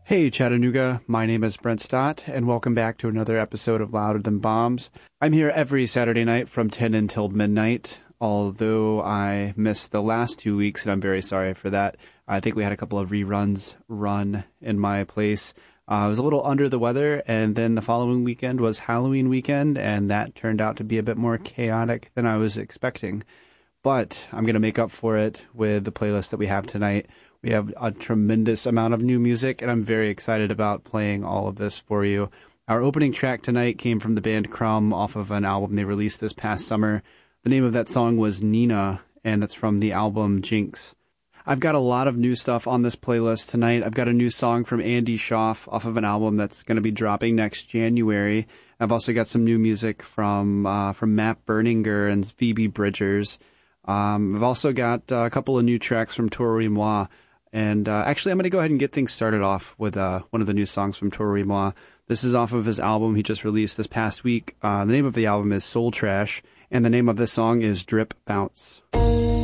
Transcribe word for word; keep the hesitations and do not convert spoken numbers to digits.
Hey Chattanooga, my name is Brent Stott, and welcome back to another episode of Louder Than Bombs. I'm here every Saturday night from ten until midnight, although I missed the last two weeks, and I'm very sorry for that. I think we had a couple of reruns run in my place. Uh, I was a little under the weather, and then the following weekend was Halloween weekend, and that turned out to be a bit more chaotic than I was expecting. But I'm going to make up for it with the playlist that we have tonight. We have a tremendous amount of new music, and I'm very excited about playing all of this for you. Our opening track tonight came from the band Crumb off of an album they released this past summer. The name of that song was Nina, and that's from the album Jinx. I've got a lot of new stuff on this playlist tonight. I've got a new song from Andy Schaaf off of an album that's going to be dropping next January. I've also got some new music from uh, from Matt Berninger and Phoebe Bridgers. Um, I've also got uh, a couple of new tracks from Toro Moi. And uh, actually, I'm going to go ahead and get things started off with uh, one of the new songs from Toro Moi. This is off of his album he just released this past week. Uh, the name of the album is Soul Trash, and the name of this song is Drip Bounce.